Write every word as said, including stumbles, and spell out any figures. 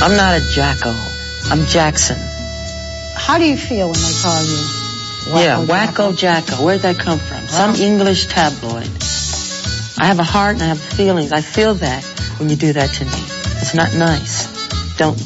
I'm not a Jacko. I'm Jackson. How do you feel when they call you Wacko Yeah, Wacko Jacko. Where'd that come from? Some English tabloid. I have a heart and I have feelings. I feel that when you do that to me. It's not nice. Don't